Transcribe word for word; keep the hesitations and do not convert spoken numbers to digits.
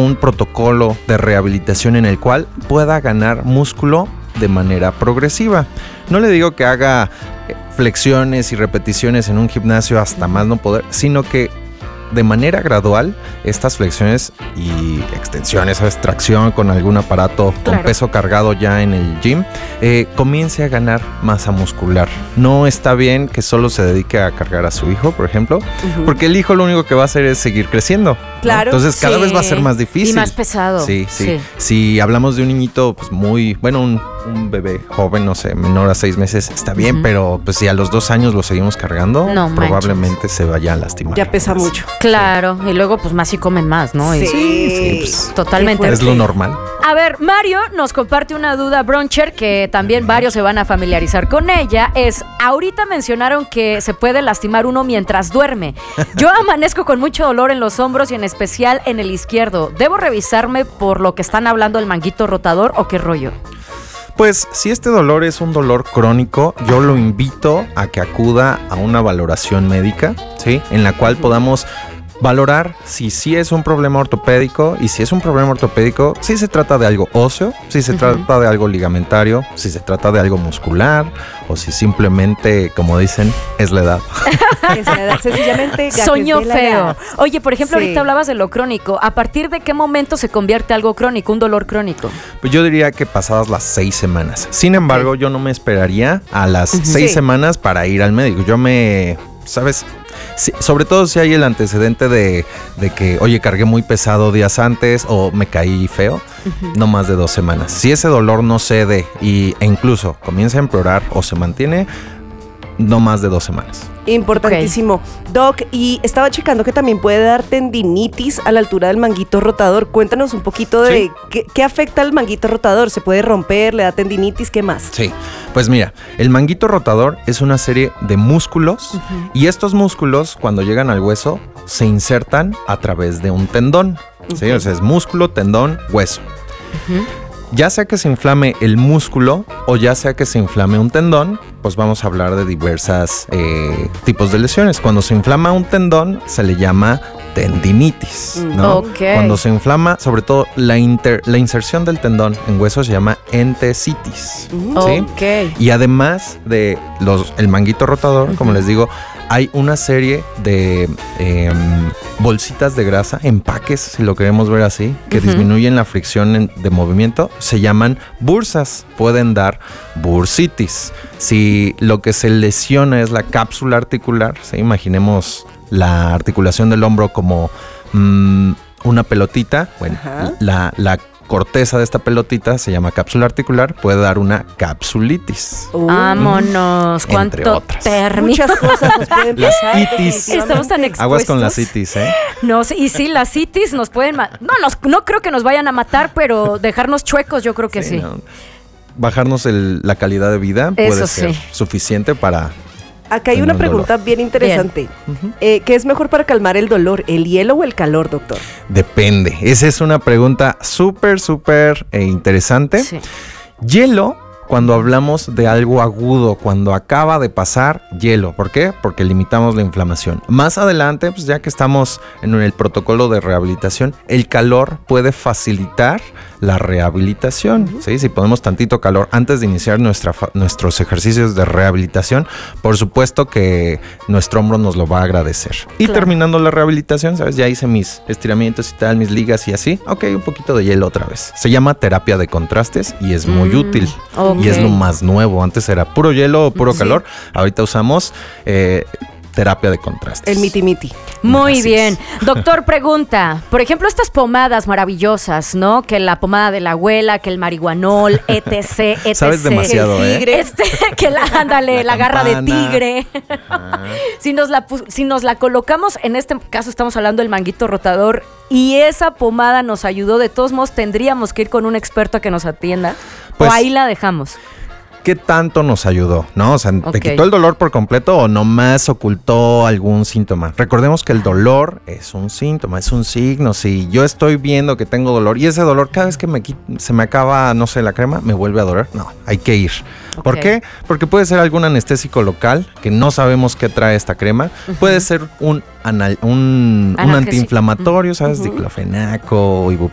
un protocolo de rehabilitación en el cual pueda ganar músculo de manera progresiva. No le digo que haga flexiones y repeticiones en un gimnasio hasta más no poder, sino que de manera gradual estas flexiones y extensiones o extracción con algún aparato claro. con peso cargado ya en el gym eh, comience a ganar masa muscular. No está bien que solo se dedique a cargar a su hijo, por ejemplo, uh-huh. porque el hijo lo único que va a hacer es seguir creciendo. Claro. ¿no? Entonces cada sí. vez va a ser más difícil. Y más pesado. Sí, sí. sí. Si hablamos de un niñito pues muy, bueno, un, un bebé joven, no sé, menor a seis meses, está bien, uh-huh. pero pues si a los dos años lo seguimos cargando, no, probablemente manches. se vaya a lastimar. Ya pesa mucho. Claro, sí. y luego pues más si comen más, ¿no? Sí, y, sí pues, totalmente. Es lo normal. A ver, Mario nos comparte una duda, Broncher, que también varios se van a familiarizar con ella. Es, ahorita mencionaron que se puede lastimar uno mientras duerme. Yo amanezco con mucho dolor en los hombros y en especial en el izquierdo. ¿Debo revisarme por lo que están hablando del manguito rotador o qué rollo? Pues si este dolor es un dolor crónico, yo lo invito a que acuda a una valoración médica, ¿sí? En la cual podamos valorar si sí es un problema ortopédico, y si es un problema ortopédico, si se trata de algo óseo, si se uh-huh. trata de algo ligamentario, si se trata de algo muscular, o si simplemente, como dicen, es la edad. Es la edad, sencillamente Soñó de la feo. edad. Oye, por ejemplo, Sí. ahorita hablabas de lo crónico. ¿A partir de qué momento se convierte algo crónico, un dolor crónico? Pues yo diría que pasadas las seis semanas. Sin embargo, okay. yo no me esperaría a las uh-huh. seis Sí. semanas para ir al médico. Yo me, ¿sabes? Sí, sobre todo si hay el antecedente de, de que, oye, cargué muy pesado días antes o me caí feo, uh-huh. no más de dos semanas. Si ese dolor no cede y, e incluso comienza a empeorar o se mantiene, no más de dos semanas. Importantísimo. Okay. Doc, y estaba checando que también puede dar tendinitis a la altura del manguito rotador. Cuéntanos un poquito de ¿Sí? qué, qué afecta al manguito rotador. ¿Se puede romper? ¿Le da tendinitis? ¿Qué más? Sí, pues mira, el manguito rotador es una serie de músculos uh-huh. y estos músculos, cuando llegan al hueso, se insertan a través de un tendón. Uh-huh. ¿Sí? O sea, es músculo, tendón, hueso. Uh-huh. Ya sea que se inflame el músculo o ya sea que se inflame un tendón, pues vamos a hablar de diversas eh, tipos de lesiones. Cuando se inflama un tendón se le llama tendinitis, ¿no? Okay. Cuando se inflama, sobre todo la, inter, la inserción del tendón en hueso se llama entesitis, mm. ¿sí? Okay. Y además de los, el manguito rotador, uh-huh. como les digo, hay una serie de eh, bolsitas de grasa, empaques, si lo queremos ver así, que uh-huh. disminuyen la fricción en, de movimiento, se llaman bursas, pueden dar bursitis. Si lo que se lesiona es la cápsula articular, ¿sí? Imaginemos la articulación del hombro como mmm, una pelotita, bueno, uh-huh. la, la corteza de esta pelotita se llama cápsula articular, puede dar una capsulitis. Uh, Vámonos, cuánto término. Muchas cosas nos pueden las pasar. itis. Estamos tan expuestos. Aguas con las itis, ¿eh? No, y sí, las itis nos pueden... Ma- no, nos, no creo que nos vayan a matar, pero dejarnos chuecos yo creo que sí. sí. No. Bajarnos el, la calidad de vida Eso puede ser sí. suficiente para... Acá hay una pregunta bien interesante. Bien. Uh-huh. Eh, ¿Qué es mejor para calmar el dolor, el hielo o el calor, doctor? Depende. Esa es una pregunta súper, súper eh, interesante. Sí. Hielo, cuando hablamos de algo agudo, cuando acaba de pasar, hielo. ¿Por qué? Porque limitamos la inflamación. Más adelante, pues ya que estamos en el protocolo de rehabilitación, el calor puede facilitar la rehabilitación, uh-huh. ¿sí? Si ponemos tantito calor antes de iniciar nuestra, nuestros ejercicios de rehabilitación, por supuesto que nuestro hombro nos lo va a agradecer. Y claro. terminando la rehabilitación, ¿sabes? Ya hice mis estiramientos y tal, mis ligas y así. Ok, un poquito de hielo otra vez. Se llama terapia de contrastes y es muy mm, útil. Okay. Y es lo más nuevo. Antes era puro hielo o puro sí. calor. Ahorita usamos... Eh, terapia de contrastes. El miti miti. Muy Gracias. Bien. Doctor, pregunta. Por ejemplo, estas pomadas maravillosas, ¿no? Que la pomada de la abuela, que el marihuanol, etc, etcétera. Sabes demasiado, ¿eh? Tigre. Este, que la, ándale, la, la garra de tigre. Ah. si, nos la, si nos la colocamos, en este caso estamos hablando del manguito rotador, y esa pomada nos ayudó, de todos modos, tendríamos que ir con un experto a que nos atienda. Pues, o ahí la dejamos. ¿Qué tanto nos ayudó? ¿No? O sea, ¿te okay. quitó el dolor por completo o nomás ocultó algún síntoma? Recordemos que el dolor es un síntoma, es un signo. Si yo estoy viendo que tengo dolor y ese dolor cada vez que me se me acaba, no sé, la crema, me vuelve a doler, no, hay que ir. Okay. ¿Por qué? Porque puede ser algún anestésico local que no sabemos qué trae esta crema. Uh-huh. Puede ser un, anal, un, un antiinflamatorio, ¿sabes? Uh-huh. Diclofenaco,